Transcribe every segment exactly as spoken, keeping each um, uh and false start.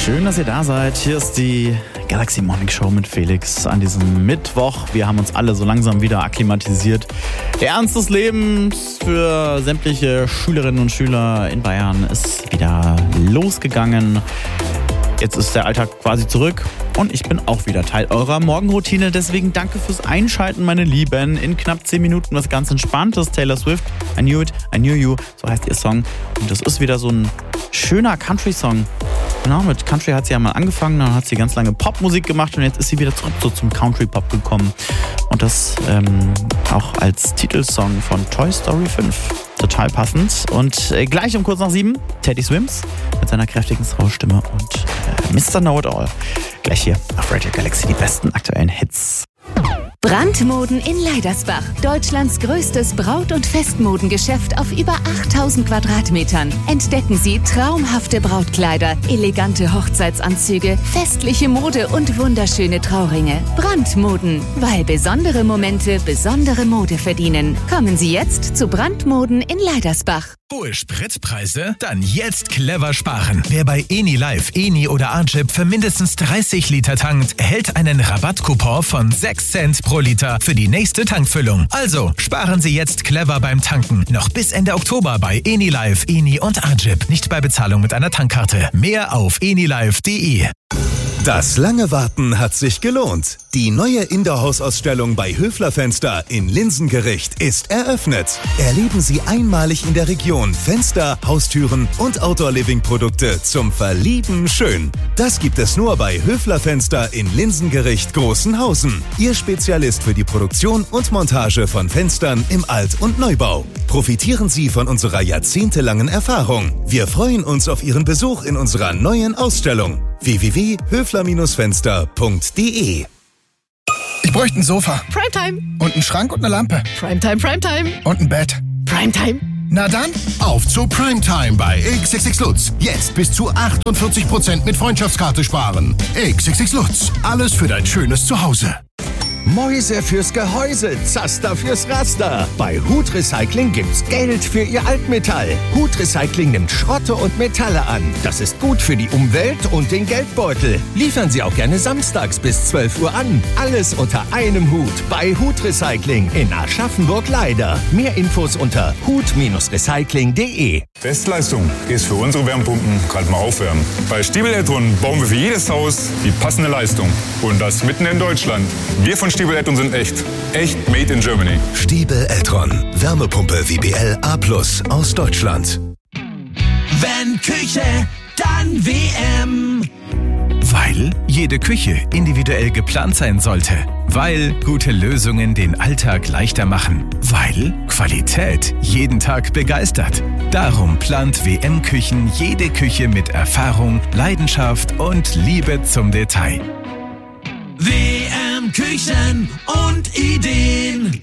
Schön, dass ihr da seid. Hier ist die Galaxy Morning Show mit Felix an diesem Mittwoch. Wir haben uns alle so langsam wieder akklimatisiert. Der Ernst des Lebens für sämtliche Schülerinnen und Schüler in Bayern ist wieder losgegangen. Jetzt ist der Alltag quasi zurück und ich bin auch wieder Teil eurer Morgenroutine. Deswegen danke fürs Einschalten, meine Lieben. In knapp zehn Minuten was ganz Entspanntes. Taylor Swift, I Knew It, I Knew You, so heißt ihr Song. Und das ist wieder so ein schöner Country-Song. Genau, mit Country hat sie ja mal angefangen, dann hat sie ganz lange Popmusik gemacht und jetzt ist sie wieder zurück so zum Country-Pop gekommen. Und das ähm, auch als Titelsong von Toy Story fünf. Total passend. Und äh, gleich um kurz nach sieben, Teddy Swims mit seiner kräftigen Frauenstimme und äh, Mister Know-It-All. Gleich hier auf Radio Galaxy die besten aktuellen Hits. Brandmoden in Leidersbach. Deutschlands größtes Braut- und Festmodengeschäft auf über achttausend Quadratmetern. Entdecken Sie traumhafte Brautkleider, elegante Hochzeitsanzüge, festliche Mode und wunderschöne Trauringe. Brandmoden, weil besondere Momente besondere Mode verdienen. Kommen Sie jetzt zu Brandmoden in Leidersbach. Hohe Spritpreise? Dann jetzt clever sparen. Wer bei Enilive, Eni oder Arjip für mindestens dreißig Liter tankt, erhält einen Rabattcoupon von sechs Cent pro Liter für die nächste Tankfüllung. Also sparen Sie jetzt clever beim Tanken. Noch bis Ende Oktober bei Enilive, Eni und Arjip. Nicht bei Bezahlung mit einer Tankkarte. Mehr auf enilive punkt de. Das lange Warten hat sich gelohnt. Die neue Indoor-Haus-Ausstellung bei Höfler Fenster in Linsengericht ist eröffnet. Erleben Sie einmalig in der Region Fenster, Haustüren und Outdoor-Living-Produkte zum Verlieben schön. Das gibt es nur bei Höfler Fenster in Linsengericht Großenhausen. Ihr Spezialist für die Produktion und Montage von Fenstern im Alt- und Neubau. Profitieren Sie von unserer jahrzehntelangen Erfahrung. Wir freuen uns auf Ihren Besuch in unserer neuen Ausstellung. w w w punkt höfler Fenster punkt de. Ich bräuchte ein Sofa. Primetime. Und einen Schrank und eine Lampe. Primetime, Primetime. Und ein Bett. Primetime. Na dann, auf zu Primetime bei X X X Lutz. Jetzt bis zu achtundvierzig Prozent mit Freundschaftskarte sparen. X X X Lutz. Alles für dein schönes Zuhause. Mäuse fürs Gehäuse, Zaster fürs Raster. Bei Hut Recycling gibt's Geld für Ihr Altmetall. Hut Recycling nimmt Schrotte und Metalle an. Das ist gut für die Umwelt und den Geldbeutel. Liefern Sie auch gerne samstags bis zwölf Uhr an. Alles unter einem Hut bei Hut Recycling in Aschaffenburg-Leider. Mehr Infos unter hut Recycling punkt de. Bestleistung ist für unsere Wärmepumpen gerade mal aufwärmen. Bei Stiebel Eltron bauen wir für jedes Haus die passende Leistung. Und das mitten in Deutschland. Wir von Stiebel Eltron sind echt. Echt made in Germany. Stiebel Eltron. Wärmepumpe W B L A plus aus Deutschland. Wenn Küche, dann W M. Weil jede Küche individuell geplant sein sollte. Weil gute Lösungen den Alltag leichter machen. Weil Qualität jeden Tag begeistert. Darum plant W M Küchen jede Küche mit Erfahrung, Leidenschaft und Liebe zum Detail. W M Küchen und Ideen.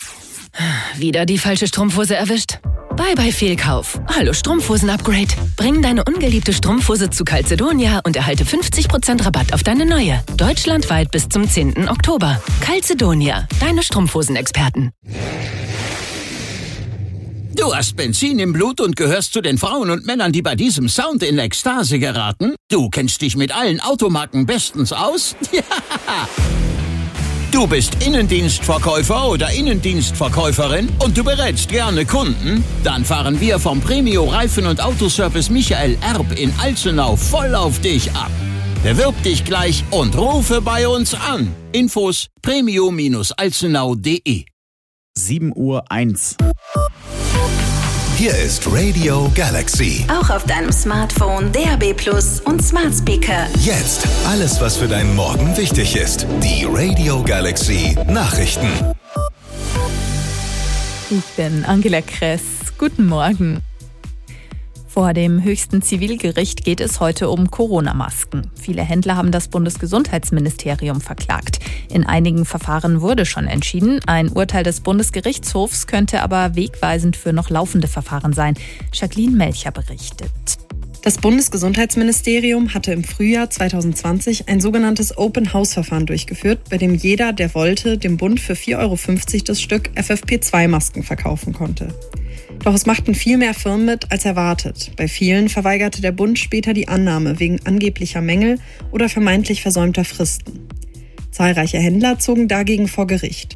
Wieder die falsche Strumpfhose erwischt? Bye bye Fehlkauf. Hallo Strumpfhosen-Upgrade. Bring deine ungeliebte Strumpfhose zu Calzedonia und erhalte fünfzig Prozent Rabatt auf deine neue. Deutschlandweit bis zum zehnten Oktober. Calzedonia, deine Strumpfhosen-Experten. Du hast Benzin im Blut und gehörst zu den Frauen und Männern, die bei diesem Sound in Ekstase geraten? Du kennst dich mit allen Automarken bestens aus? Ja! Du bist Innendienstverkäufer oder Innendienstverkäuferin und du berätst gerne Kunden? Dann fahren wir vom Premio Reifen- und Autoservice Michael Erb in Alzenau voll auf dich ab. Bewirb dich gleich und rufe bei uns an. Infos premio Alzenau punkt de. sieben Uhr eins. Hier ist Radio Galaxy. Auch auf deinem Smartphone, D A B plus und Smart Speaker. Jetzt alles, was für deinen Morgen wichtig ist. Die Radio Galaxy Nachrichten. Ich bin Angela Kress. Guten Morgen. Vor dem höchsten Zivilgericht geht es heute um Corona-Masken. Viele Händler haben das Bundesgesundheitsministerium verklagt. In einigen Verfahren wurde schon entschieden. Ein Urteil des Bundesgerichtshofs könnte aber wegweisend für noch laufende Verfahren sein. Jacqueline Melcher berichtet. Das Bundesgesundheitsministerium hatte im Frühjahr zwanzig zwanzig ein sogenanntes Open-House-Verfahren durchgeführt, bei dem jeder, der wollte, dem Bund für vier Euro fünfzig das Stück F F P zwei Masken verkaufen konnte. Doch es machten viel mehr Firmen mit als erwartet. Bei vielen verweigerte der Bund später die Annahme wegen angeblicher Mängel oder vermeintlich versäumter Fristen. Zahlreiche Händler zogen dagegen vor Gericht.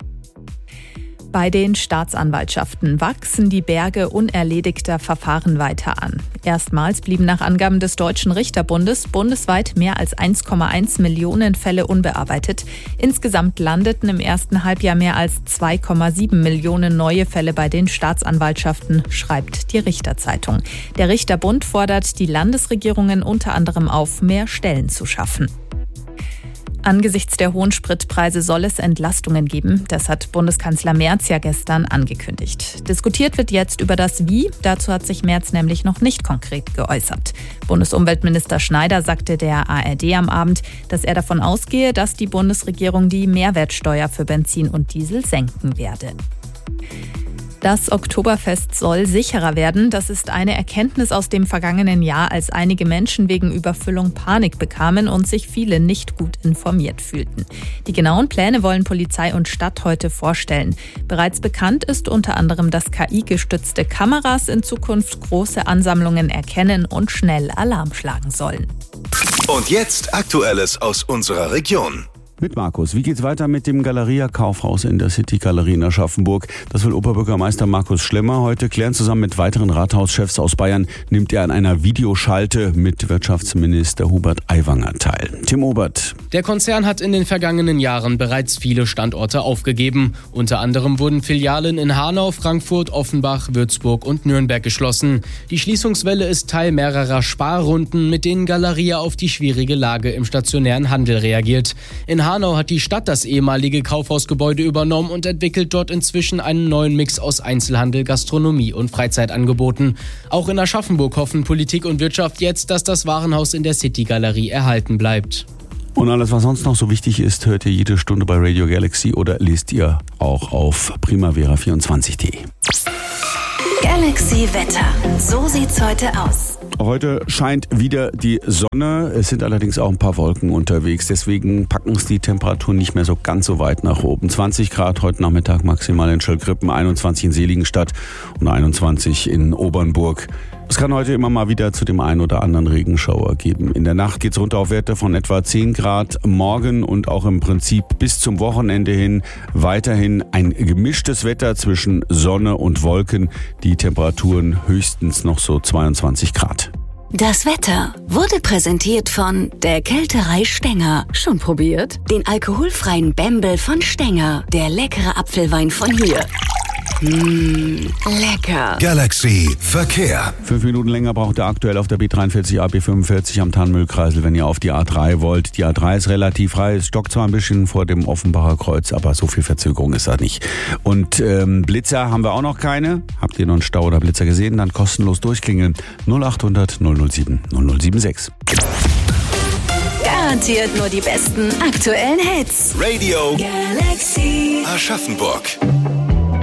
Bei den Staatsanwaltschaften wachsen die Berge unerledigter Verfahren weiter an. Erstmals blieben nach Angaben des Deutschen Richterbundes bundesweit mehr als eins Komma eins Millionen Fälle unbearbeitet. Insgesamt landeten im ersten Halbjahr mehr als zwei Komma sieben Millionen neue Fälle bei den Staatsanwaltschaften, schreibt die Richterzeitung. Der Richterbund fordert die Landesregierungen unter anderem auf, mehr Stellen zu schaffen. Angesichts der hohen Spritpreise soll es Entlastungen geben. Das hat Bundeskanzler Merz ja gestern angekündigt. Diskutiert wird jetzt über das Wie. Dazu hat sich Merz nämlich noch nicht konkret geäußert. Bundesumweltminister Schneider sagte der A R D am Abend, dass er davon ausgehe, dass die Bundesregierung die Mehrwertsteuer für Benzin und Diesel senken werde. Das Oktoberfest soll sicherer werden. Das ist eine Erkenntnis aus dem vergangenen Jahr, als einige Menschen wegen Überfüllung Panik bekamen und sich viele nicht gut informiert fühlten. Die genauen Pläne wollen Polizei und Stadt heute vorstellen. Bereits bekannt ist unter anderem, dass K I-gestützte Kameras in Zukunft große Ansammlungen erkennen und schnell Alarm schlagen sollen. Und jetzt Aktuelles aus unserer Region. Mit Markus. Wie geht's weiter mit dem Galeria Kaufhaus in der City Galerie in Aschaffenburg? Das will Oberbürgermeister Markus Schlemmer heute klären. Zusammen mit weiteren Rathauschefs aus Bayern nimmt er an einer Videoschalte mit Wirtschaftsminister Hubert Aiwanger teil. Tim Obert. Der Konzern hat in den vergangenen Jahren bereits viele Standorte aufgegeben. Unter anderem wurden Filialen in Hanau, Frankfurt, Offenbach, Würzburg und Nürnberg geschlossen. Die Schließungswelle ist Teil mehrerer Sparrunden, mit denen Galeria auf die schwierige Lage im stationären Handel reagiert. In Hanau hat die Stadt das ehemalige Kaufhausgebäude übernommen und entwickelt dort inzwischen einen neuen Mix aus Einzelhandel, Gastronomie und Freizeitangeboten. Auch in Aschaffenburg hoffen Politik und Wirtschaft jetzt, dass das Warenhaus in der City Galerie erhalten bleibt. Und alles, was sonst noch so wichtig ist, hört ihr jede Stunde bei Radio Galaxy oder lest ihr auch auf primavera vierundzwanzig punkt de. Galaxy Wetter. So sieht's heute aus. Heute scheint wieder die Sonne. Es sind allerdings auch ein paar Wolken unterwegs. Deswegen packen es die Temperaturen nicht mehr so ganz so weit nach oben. zwanzig Grad heute Nachmittag maximal in Schöllgrippen, einundzwanzig in Seligenstadt und einundzwanzig in Obernburg. Es kann heute immer mal wieder zu dem einen oder anderen Regenschauer geben. In der Nacht geht's runter auf Werte von etwa zehn Grad. Morgen und auch im Prinzip bis zum Wochenende hin weiterhin ein gemischtes Wetter zwischen Sonne und Wolken. Die Temperaturen höchstens noch so zweiundzwanzig Grad. Das Wetter wurde präsentiert von der Kälterei Stenger. Schon probiert? Den alkoholfreien Bembel von Stenger. Der leckere Apfelwein von hier. Mmh, lecker. Galaxy Verkehr. Fünf Minuten länger braucht ihr aktuell auf der B dreiundvierzig, A B fünfundvierzig am Tannmühlkreisel, wenn ihr auf die A drei wollt. Die A drei ist relativ frei, es stockt zwar ein bisschen vor dem Offenbacher Kreuz, aber so viel Verzögerung ist da nicht. Und ähm, Blitzer haben wir auch noch keine. Habt ihr noch einen Stau oder Blitzer gesehen? Dann kostenlos durchklingeln. null achthundert null null sieben null null sieben sechs. Garantiert nur die besten aktuellen Hits. Radio Galaxy Aschaffenburg.